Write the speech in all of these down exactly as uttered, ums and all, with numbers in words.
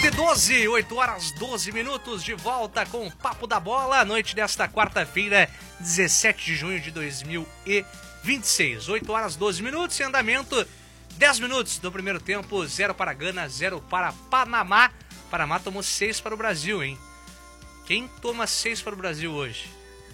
oito e doze, oito horas doze minutos, de volta com o Papo da Bola, noite desta quarta-feira, dezessete de junho de dois mil e vinte e seis. oito horas doze minutos, em andamento, dez minutos do primeiro tempo, zero para Gana, zero para Panamá. Panamá tomou seis para o Brasil, hein? Quem toma seis para o Brasil hoje?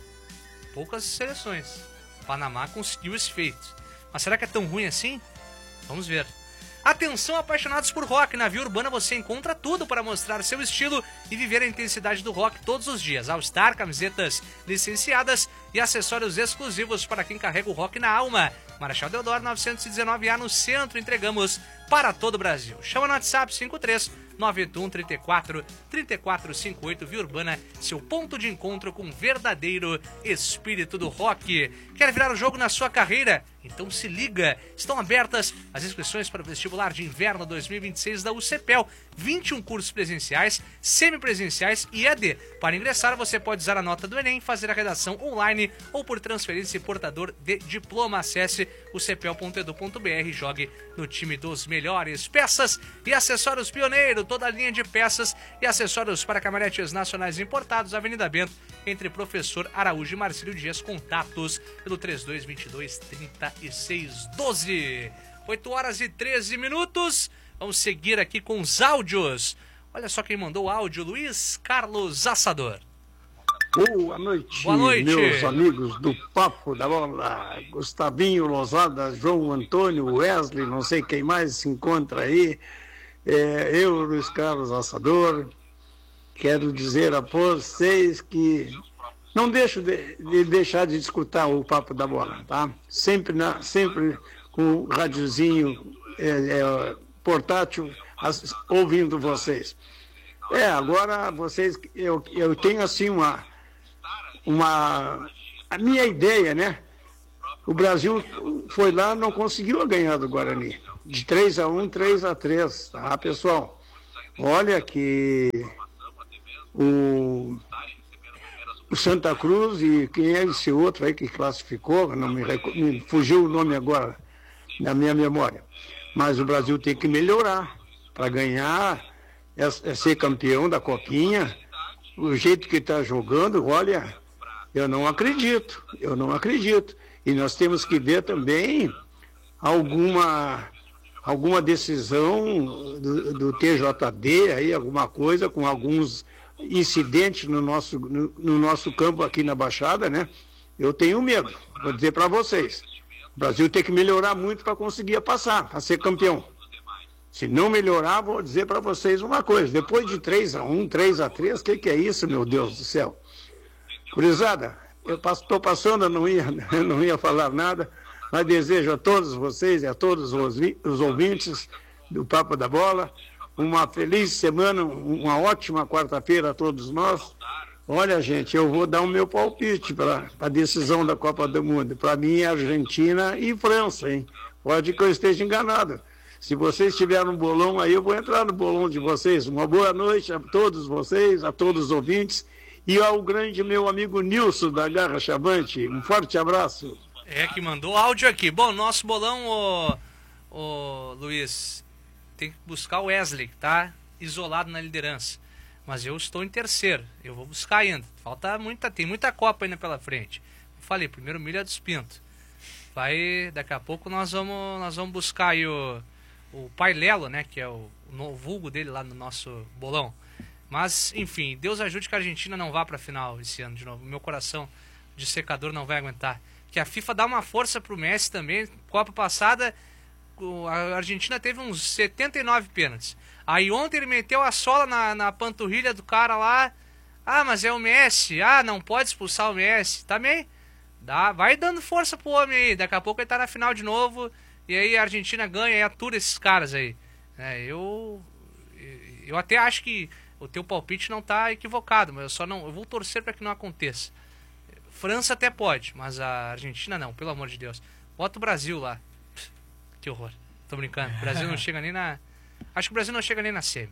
Poucas seleções. Panamá conseguiu esse feito. Mas será que é tão ruim assim? Vamos ver. Atenção, apaixonados por rock. Na Via Urbana você encontra tudo para mostrar seu estilo e viver a intensidade do rock todos os dias. All Star, camisetas licenciadas e acessórios exclusivos para quem carrega o rock na alma. Marechal Deodoro novecentos e dezenove A no centro, entregamos para todo o Brasil. Chama no WhatsApp cinco três nove oito um, três quatro, três quatro cinco oito. Via Urbana, seu ponto de encontro com o verdadeiro espírito do rock. Quer virar o jogo na sua carreira? Então se liga, estão abertas as inscrições para o vestibular de inverno dois mil e vinte e seis da U C P E L. vinte e um cursos presenciais, semipresenciais e E A D. Para ingressar, você pode usar a nota do Enem, fazer a redação online ou por transferência e portador de diploma. Acesse u c p e l ponto e d u ponto b r e jogue no time dos melhores. Peças e acessórios Pioneiro, toda a linha de peças e acessórios para caminhonetes nacionais importados, Avenida Bento, entre Professor Araújo e Marcílio Dias. Contatos pelo trinta e dois, vinte e dois, trinta e seis, doze. oito horas e treze minutos. Vamos seguir aqui com os áudios. Olha só quem mandou o áudio, Luiz Carlos Assador. Boa noite, Boa noite, meus amigos do Papo da Bola. Gustavinho, Losada, João Antônio, Wesley, não sei quem mais se encontra aí. É, eu, Luiz Carlos Assador, quero dizer a vocês que não deixo de, de deixar de escutar o Papo da Bola, tá? Sempre, na, sempre com o radiozinho é, é, portátil, as, ouvindo vocês. É, agora vocês, eu, eu tenho assim uma, uma, a minha ideia, né? O Brasil foi lá, não conseguiu ganhar do Guarani, de três a um, três a três, tá, pessoal? Olha que o, o Santa Cruz e quem é esse outro aí que classificou, não me, me fugiu o nome agora na minha memória, mas o Brasil tem que melhorar para ganhar, é, é ser campeão da Copinha. O jeito que está jogando, olha, eu não acredito, eu não acredito. E nós temos que ver também alguma, alguma decisão do, do T J D, aí, alguma coisa com alguns incidentes no nosso, no, no nosso campo aqui na Baixada, né? Eu tenho medo, vou dizer para vocês. O Brasil tem que melhorar muito para conseguir passar, para ser campeão. Se não melhorar, vou dizer para vocês uma coisa. Depois de três a um, três a três, o que, que é isso, meu Deus do céu? Gurizada, eu estou passando, eu não, ia, eu não ia falar nada, mas desejo a todos vocês e a todos os, os ouvintes do Papo da Bola uma feliz semana, uma ótima quarta-feira a todos nós. Olha, gente, eu vou dar o meu palpite para a decisão da Copa do Mundo. Para mim é Argentina e França, hein? Pode que eu esteja enganado. Se vocês tiverem um bolão aí, eu vou entrar no bolão de vocês. Uma boa noite a todos vocês, a todos os ouvintes. E ao grande meu amigo Nilson, da Garra Chavante. Um forte abraço. É, que mandou áudio aqui. Bom, nosso bolão, ô, ô, Luiz, tem que buscar o Wesley, que tá isolado na liderança. Mas eu estou em terceiro. Eu vou buscar ainda. Falta muita, tem muita Copa ainda pela frente. Eu falei, primeiro Milha dos Pintos. Vai, daqui a pouco nós vamos, nós vamos buscar aí o... o Pai Lelo, né, que é o, o vulgo dele lá no nosso bolão. Mas, enfim, Deus ajude que a Argentina não vá para a final esse ano de novo. O meu coração de secador não vai aguentar. Que a FIFA dá uma força pro Messi também. Copa passada, a Argentina teve uns setenta e nove pênaltis. Aí ontem ele meteu a sola na, na panturrilha do cara lá. Ah, mas é o Messi. Ah, não pode expulsar o Messi. Também, dá, vai dando força pro homem aí. Daqui a pouco ele tá na final de novo. E aí a Argentina ganha e atura esses caras aí. É, eu, eu até acho que o teu palpite não tá equivocado, mas eu só não, eu vou torcer para que não aconteça. França até pode, mas a Argentina não, pelo amor de Deus. Bota o Brasil lá. Que horror. Tô brincando. O Brasil não chega nem na... Acho que o Brasil não chega nem na semi.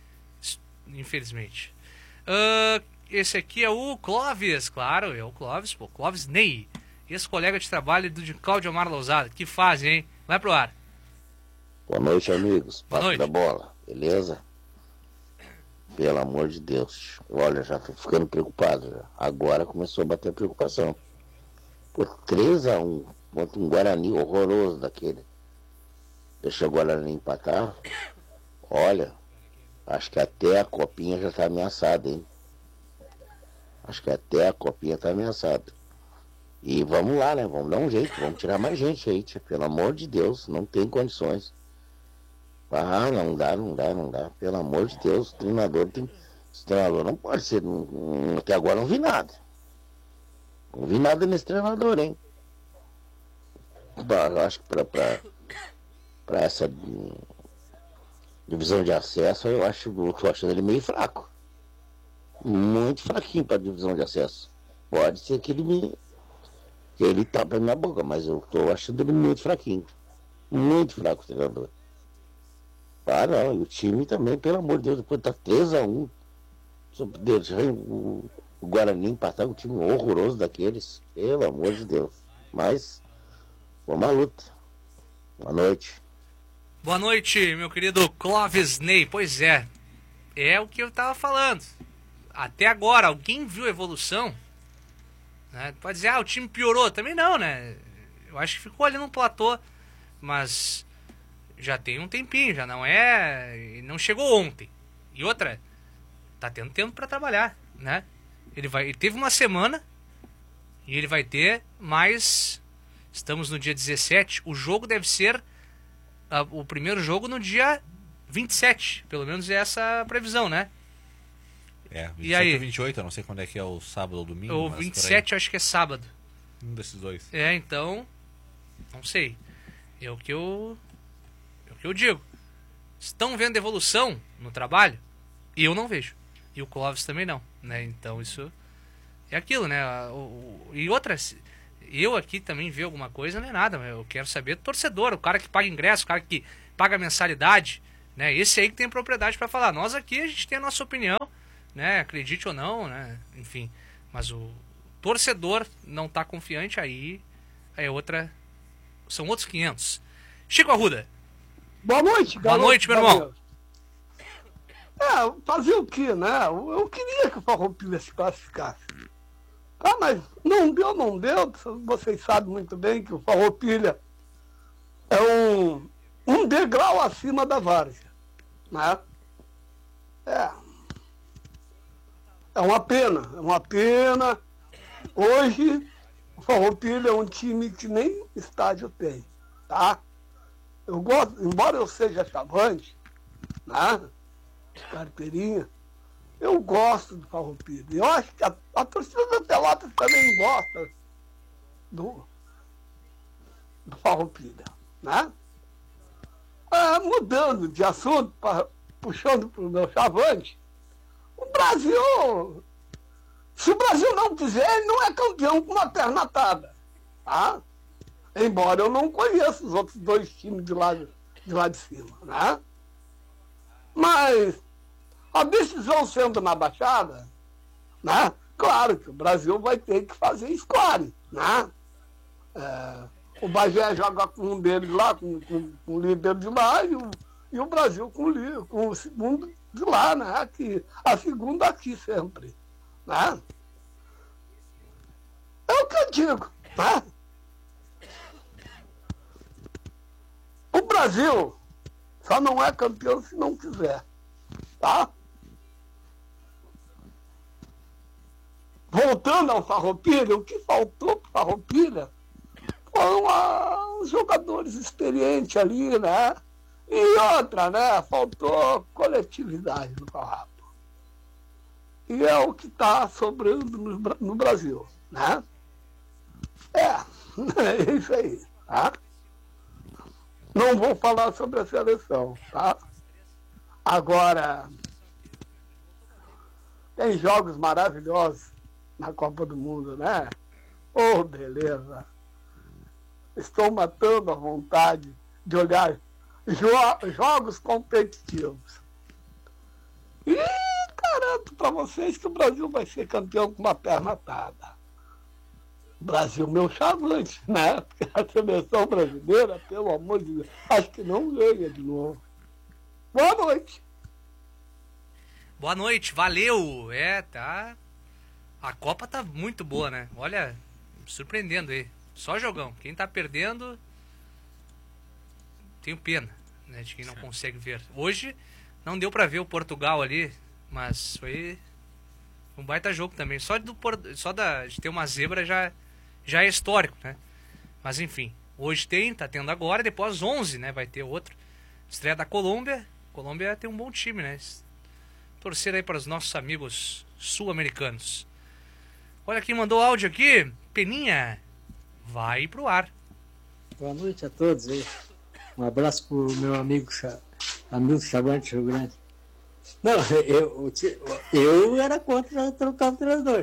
Infelizmente. Uh, esse aqui é o Clóvis, claro, é o Clóvis, pô, Clóvis Ney. Ex-colega de trabalho do de Cláudio Amar Lousada. Que fase, hein? Vai pro ar. Boa noite, amigos. Boa Papo noite. da Bola, beleza? Pelo amor de Deus. Olha, já tô ficando preocupado. Já. Agora começou a bater preocupação. Por três a um contra um Guarani horroroso daquele. Deixa o Guarani empatar. Olha, acho que até a copinha já tá ameaçada, hein? Acho que até a copinha tá ameaçada. E vamos lá, né? Vamos dar um jeito, vamos tirar mais gente aí, tia. Pelo amor de Deus, não tem condições. Ah, não dá, não dá, não dá. Pelo amor de Deus, o treinador tem. Esse treinador não pode ser. Não, não, até agora não vi nada. Não vi nada nesse treinador, hein? Eu acho que pra, pra, pra essa divisão de acesso, eu acho, eu tô achando ele meio fraco. Muito fraquinho pra divisão de acesso. Pode ser que ele me. que ele tapa na minha boca, mas eu tô achando ele muito fraquinho. Muito fraco o treinador. Ah, não, e o time também, pelo amor de Deus, depois tá três a um. Deixa o, o Guarani empatar um time horroroso daqueles. Pelo amor de Deus. Mas, vamos à luta. Boa noite. Boa noite, meu querido Clóvis Ney. Pois é, é o que eu tava falando. Até agora, alguém viu a evolução? Né? Pode dizer, ah, o time piorou. Também não, né? Eu acho que ficou ali no platô, mas já tem um tempinho, já não é... não chegou ontem. E outra, tá tendo tempo para trabalhar, né? Ele, vai, ele teve uma semana e ele vai ter mais... Estamos no dia dezessete, o jogo deve ser uh, o primeiro jogo no dia vinte e sete, pelo menos é essa a previsão, né? É, vinte e sete e aí? ou vinte e oito, eu não sei quando é que é o sábado ou domingo. O vinte e sete eu acho que é sábado. Um desses dois. É, então, não sei. É o que eu, é o que eu digo. Estão vendo evolução no trabalho? E eu não vejo. E o Clóvis também não, né? Então isso é aquilo, né? O, o, e outras, eu aqui também ver alguma coisa não é nada, mas eu quero saber do torcedor, o cara que paga ingresso, o cara que paga mensalidade, né? Esse aí que tem propriedade para falar. Nós aqui a gente tem a nossa opinião, né? Acredite ou não, né? Enfim, mas o torcedor não tá confiante, aí é outra, são outros quinhentos. Chico Arruda. Boa noite, Boa noite, meu irmão. É, fazer o que, né? Eu, eu queria que o Farroupilha se classificasse. Ah, mas não deu, não deu. Vocês sabem muito bem que o Farroupilha é um, um degrau acima da várzea, né? É. É uma pena, é uma pena. Hoje, o Farroupilha é um time que nem estádio tem, tá? Eu gosto, embora eu seja chavante, né? Carteirinha, eu gosto do Farroupilha. Eu acho que a, a torcida da Pelotas também gosta do, do Farroupilha, né? Ah, mudando de assunto, pra, puxando para o meu chavante, o Brasil, se o Brasil não quiser, ele não é campeão com uma perna atada, tá? Embora eu não conheça os outros dois times de lá de, lá de cima, né? Mas a decisão sendo na Baixada, né? Claro que o Brasil vai ter que fazer score, né? É, o Bagé joga com um deles lá, com, com, com o líder de lá, e o, e o Brasil com o, com o segundo de lá, né? Aqui, a segunda aqui sempre, né? É o que eu digo, né? O Brasil só não é campeão se não quiser, tá? Voltando ao Farroupilha, o que faltou para o Farroupilha foram ah, os jogadores experientes ali, né? E outra, né? Faltou coletividade no Farrapo. E é o que está sobrando no, no Brasil, né? É, é isso aí, tá? Não vou falar sobre a seleção, tá? Agora, tem jogos maravilhosos na Copa do Mundo, né? Oh, beleza. Estou matando a vontade de olhar jo- jogos competitivos. E garanto para vocês que o Brasil vai ser campeão com uma perna atada. Brasil, meu chavante, né? Porque a seleção brasileira, pelo amor de Deus, acho que não ganha de novo. Boa noite. Boa noite, valeu. É, tá. A Copa tá muito boa, né? Olha, surpreendendo aí. Só jogão. Quem tá perdendo, tenho pena, né, de quem não consegue ver. Hoje não deu pra ver o Portugal ali, mas foi um baita jogo também. Só, do, só da, de ter uma zebra já, já é histórico, né? Mas enfim, hoje tem, tá tendo agora, depois às onze, né, vai ter outro. Estreia da Colômbia. Colômbia tem um bom time, né? Torcer aí para os nossos amigos sul-americanos. Olha quem mandou áudio aqui, Peninha. Vai pro ar. Boa noite a todos aí. Um abraço pro meu amigo amigo Chavante Rio Grande. Não, eu, eu, eu era contra trocar o treinador.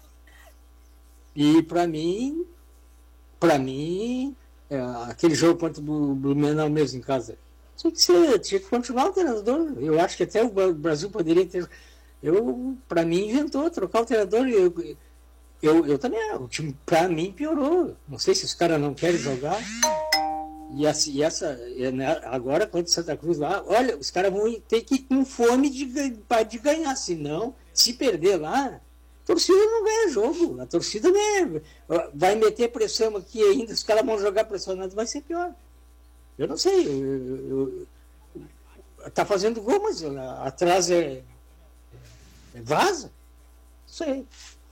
E pra mim, pra mim, é, aquele jogo contra o Blumenau mesmo em casa, tinha que, ser, tinha que continuar o treinador. Eu acho que até o Brasil poderia ter. Eu, pra mim, inventou trocar o treinador. Eu, eu, eu também, o time pra mim piorou. Não sei se os caras não querem jogar. E, assim, e essa, agora contra o Santa Cruz lá, olha, os caras vão ter que ir com fome de, de ganhar, senão, se perder lá, a torcida não ganha jogo, a torcida né, vai meter pressão aqui ainda, os caras vão jogar pressionados, vai ser pior. Eu não sei, eu, eu, eu, tá fazendo gol, mas atrás é, é vaza? Não sei.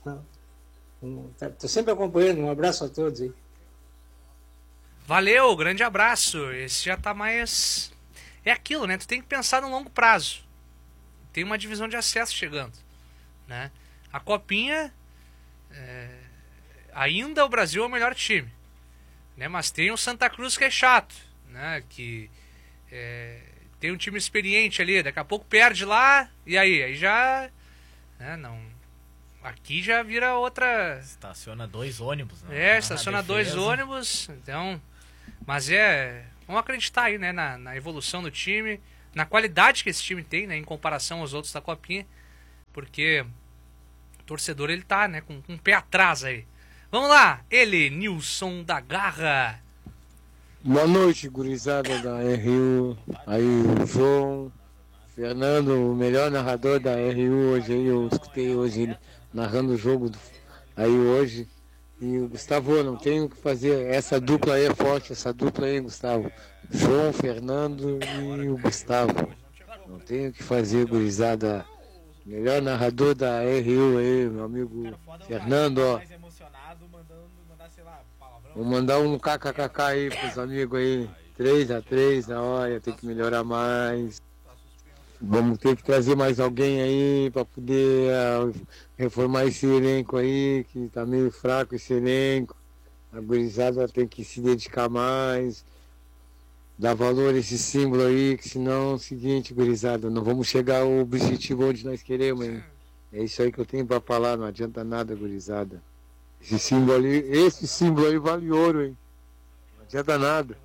Estou sempre acompanhando, um abraço a todos aí. Valeu, grande abraço. Esse já tá mais... É aquilo, né? Tu tem que pensar no longo prazo. Tem uma divisão de acesso chegando, né? A Copinha... É... Ainda o Brasil é o melhor time, né? Mas tem o Santa Cruz que é chato, né? Que é... tem um time experiente ali. Daqui a pouco perde lá. E aí? Aí já... Né? Não... Aqui já vira outra... Estaciona dois ônibus, né? É, estaciona dois ônibus. Então... Mas é... Vamos acreditar aí, né? Na, na evolução do time. Na qualidade que esse time tem, né? Em comparação aos outros da Copinha. Porque... O torcedor, ele tá, né? Com, com um pé atrás aí. Vamos lá. Ele, Nilson da Garra. Boa noite, gurizada da R U. Aí o João... Fernando, o melhor narrador da R U hoje aí. Eu escutei hoje ele narrando o jogo do, aí hoje. E o Gustavo, não tenho o que fazer. Essa dupla aí é forte, essa dupla aí, Gustavo. João, Fernando e o Gustavo. Não tenho o que fazer, gurizada. Melhor narrador da R U aí, meu amigo Fernando, ó. Vou mandar um kkkk aí pros amigos aí. três a três na hora, tem que melhorar mais. Vamos ter que trazer mais alguém aí para poder uh, reformar esse elenco aí, que tá meio fraco esse elenco. A gurizada tem que se dedicar mais, dar valor a esse símbolo aí, que senão é o seguinte, gurizada, não vamos chegar ao objetivo onde nós queremos, hein? É isso aí que eu tenho para falar, não adianta nada, gurizada. Esse símbolo ali, esse símbolo aí vale ouro, hein? Não adianta nada.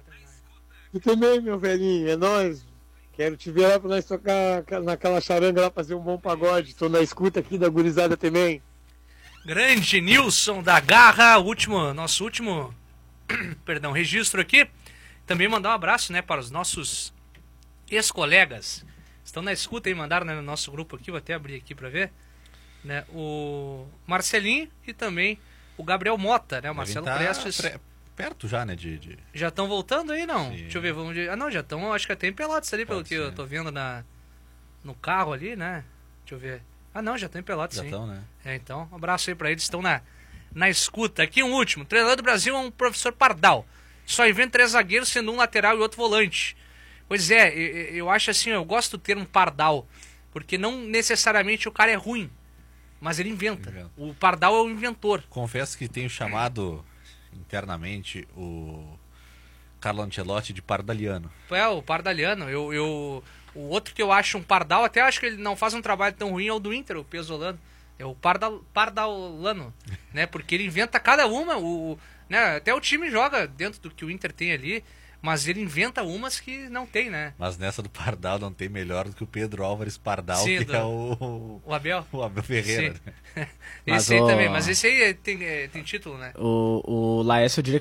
E também, meu velhinho, é nóis. Quero te ver lá pra nós tocar naquela charanga lá, fazer um bom pagode. Tô na escuta aqui da gurizada também. Grande Nilson da Garra, último, nosso último perdão, registro aqui. Também mandar um abraço, né, para os nossos ex-colegas. Estão na escuta e mandaram, né, no nosso grupo aqui, vou até abrir aqui para ver. Né, o Marcelinho e também o Gabriel Mota, né, o Marcelo tá Prestes. Pre... Perto já, né? De, de... Já estão voltando aí, não? Sim. Deixa eu ver, vamos de... Ah, não, já estão, acho que até em Pelotas ali, pelo Pode que ser. eu tô vendo na... no carro ali, né? Deixa eu ver. Ah, não, já estão em Pelotas, Já sim. estão, né? É, então, um abraço aí pra eles, estão na, na escuta. Aqui um último, o treinador do Brasil é um professor Pardal. Só inventa três zagueiros, sendo um lateral e outro volante. Pois é, eu, eu acho assim, eu gosto do termo Pardal, porque não necessariamente o cara é ruim, mas ele inventa. Inventa. O Pardal é o inventor. Confesso que tenho chamado internamente o Carlo Ancelotti de Pardaliano. É, o Pardaliano. Eu, eu, o outro que eu acho um Pardal, até acho que ele não faz um trabalho tão ruim, é o do Inter, o Pesolano. É o Pardal, Pardalano, né? Porque ele inventa cada uma. O, né? Até o time joga dentro do que o Inter tem ali, mas ele inventa umas que não tem, né? Mas nessa do Pardal não tem melhor do que o Pedro Álvares Pardal, Sim, que do- é o... O Abel. o Abel Ferreira. Sim. Mas Esse aí o- também, mas esse aí é- tem, é, tem título, né? O, o Laércio, eu diria que ele é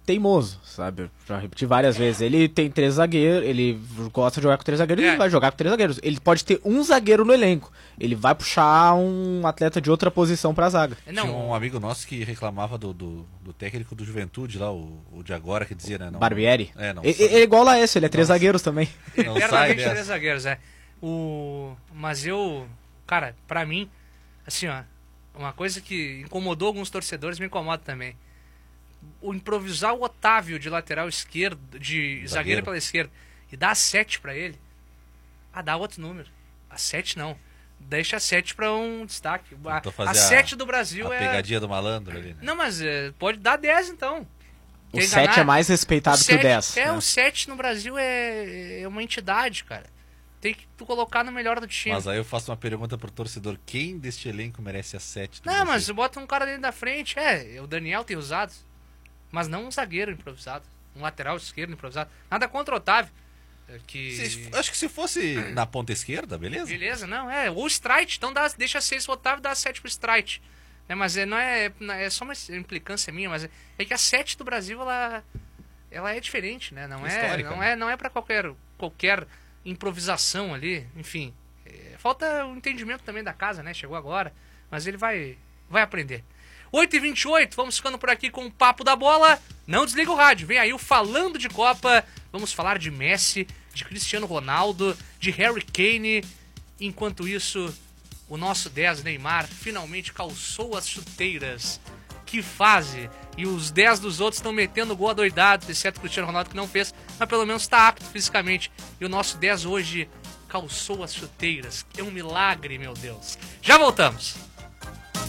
teimoso, sabe? Já repeti várias vezes. Ele tem três zagueiros, ele gosta de jogar com três zagueiros, É. ele vai jogar com três zagueiros. Ele pode ter um zagueiro no elenco. Ele vai puxar um atleta de outra posição pra zaga. Não, Tinha um amigo nosso que reclamava do, do, do técnico do Juventude lá, o, o de agora, que dizia, né? Não, Barbieri. É, não Ele sai- é igual a esse, ele é três Não. zagueiros também. não sai eternamente dessa. três zagueiros, é. O... Mas eu, cara, pra mim, assim, ó, uma coisa que incomodou alguns torcedores me incomoda também. O improvisar o Otávio de lateral esquerdo, de zagueiro, Zagueiro. pela esquerda, e dar a sete pra ele, ah, dá outro número. A sete não. Deixa a sete pra um destaque. A, Tentou a fazer sete do Brasil a é... pegadinha do malandro ali, né? Não, mas é, pode dar dez então. O Quer sete enganar? é mais respeitado que o sete- dez. É, né? o sete no Brasil é, é uma entidade, cara. Tem que tu colocar no melhor do time. Mas aí eu faço uma pergunta pro torcedor: quem deste elenco merece a sete? Não, mas você bota um cara dentro da frente. É, o Daniel tem usado. Mas não um zagueiro improvisado. Um lateral esquerdo improvisado. Nada contra o Otávio. é, Que... Se- acho que se fosse na ponta esquerda, beleza? Beleza, não, é. Ou o Strite, então dá, deixa seis pro Otávio e dá sete pro Strite. É, mas é, não é, não é só uma implicância minha, mas é, é que a sete do Brasil, ela, ela é diferente, né? Não é, Histórica, não né? é, não é para qualquer, qualquer improvisação ali, enfim. É, falta o entendimento também da casa, né? Chegou agora, mas ele vai, vai aprender. oito e vinte e oito, vamos ficando por aqui com o Papo da Bola. Não desliga o rádio, vem aí o Falando de Copa. Vamos falar de Messi, de Cristiano Ronaldo, de Harry Kane. Enquanto isso, o nosso dez, Neymar, finalmente calçou as chuteiras. Que fase! E os dez dos outros estão metendo gol adoidado, exceto o Cristiano Ronaldo que não fez, mas pelo menos está apto fisicamente. E o nosso dez hoje calçou as chuteiras. É um milagre, meu Deus. Já voltamos!